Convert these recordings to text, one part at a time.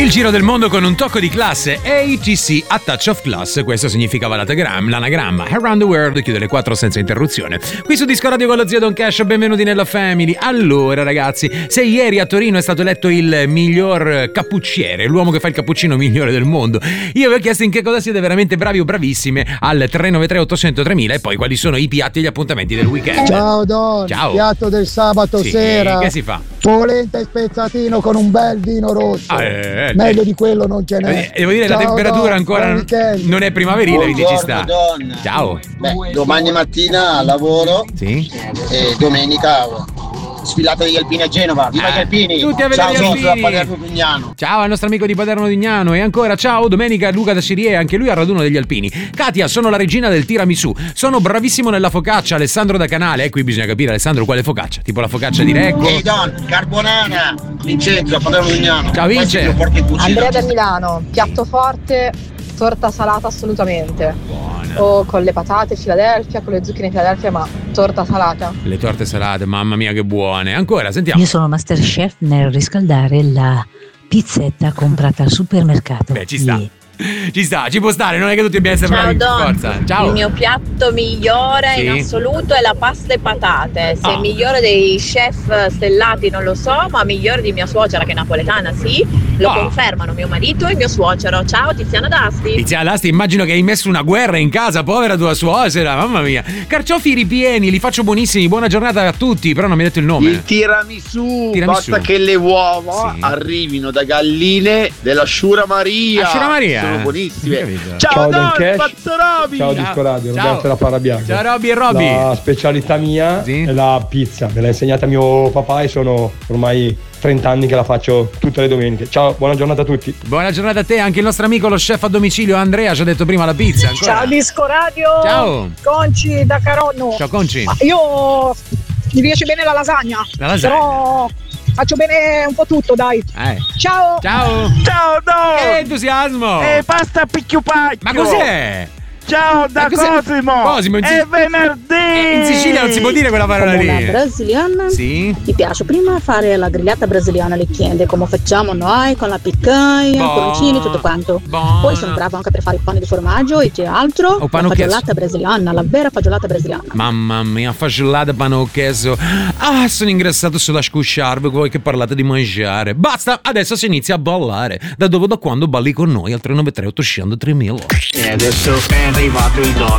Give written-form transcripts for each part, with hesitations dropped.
Il giro del mondo con un tocco di classe. ATC, a touch of class. Questo significava l'anagramma. Around the world, chiude le 4 senza interruzione. Qui su Disco Radio con lo zio Don Cash, benvenuti nella Family. Allora ragazzi, se ieri a Torino è stato eletto il miglior cappucciere, l'uomo che fa il cappuccino migliore del mondo, io vi ho chiesto in che cosa siete veramente bravi o bravissime al 393 800 3000 e poi quali sono i piatti e gli appuntamenti del weekend. Ciao Don, ciao. Piatto del sabato sera. Che si fa? Polenta e spezzatino con un bel vino rosso. Meglio di quello non ce n'è. Devo dire, ciao, la temperatura Don, ancora non è primaverile, quindi ci sta. Don. Ciao. Domani mattina lavoro. Sì. E domenica sfilata degli Alpini a Genova. Viva gli Alpini! Tutti a vedere gli Alpini. Da Paderno Dugnano. Ciao al nostro amico di Paderno Dugnano. E ancora ciao domenica Luca da Sirie, anche lui al raduno degli Alpini. Katia, sono la regina del tiramisù. Sono bravissimo nella focaccia. Alessandro da Canale. Qui bisogna capire, Alessandro, quale focaccia? Tipo la focaccia di Recco. Ehi Don, carbonara. Vincenzo, a Paderno Dugnano. Ciao Vince. Andrea da Milano. Piatto forte, torta salata assolutamente. Buona. O con le patate Philadelphia, con le zucchine Philadelphia, ma torta salata. Le torte salate, mamma mia che buone. Ancora, sentiamo. Io sono Masterchef nel riscaldare la pizzetta comprata al supermercato. Beh, ci sta. Ci sta, ci può stare, non è che tutti abbiamo sempre bravi. Forza. Ciao. Il mio piatto migliore in assoluto è la pasta e patate. Se è migliore dei chef stellati non lo so, ma migliore di mia suocera che è napoletana, sì. Lo confermano mio marito e mio suocero. Ciao Tiziana D'Asti. Tiziana D'Asti, immagino che hai messo una guerra in casa, povera tua suocera, mamma mia. Carciofi ripieni, li faccio buonissimi, buona giornata a tutti, però non mi hai detto il nome. Il tiramisù. Basta che le uova arrivino da galline della Sciura Maria. Sciura Maria. Sono buonissime. Ciao Don Cash. Ciao Disco Radio, Roberto da Parabianca. Ciao Robby e Robby. La specialità mia è la pizza, me l'ha insegnata mio papà e sono ormai 30 anni che la faccio tutte le domeniche. Ciao, buona giornata a tutti. Buona giornata a te, anche il nostro amico lo chef a domicilio Andrea ci ha detto prima la pizza. Ancora. Ciao Disco Radio. Ciao. Conci da Caronno. Ciao Conci. Io mi piace bene la lasagna. Però faccio bene un po' tutto, dai. Ciao. Ciao. Ciao Don. Che entusiasmo. Pasta picchiupacchio. Ma cos'è? Ciao da Cosimo. È venerdì. In Sicilia non si può dire quella parola lì. Una brasiliana. Sì. Mi piace prima fare la grigliata brasiliana, le chiede come facciamo noi con la piccaia, coroncini, tutto quanto. Poi sono bravo anche per fare i pani di formaggio e c'è altro. La fagiolata brasiliana, la vera fagiolata brasiliana. Mamma mia, fagiolata, pane o queso. Ah, sono ingrassato sulla scusciarvi voi che parlate di mangiare. Basta, adesso si inizia a ballare. Da dove, da quando balli con noi al 393 800 3000. E adesso è arrivato il doc,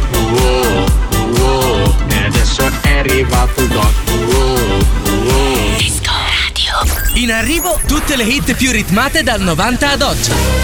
e adesso è arrivato il doc, Disco Radio. In arrivo tutte le hit più ritmate dal 90 ad oggi.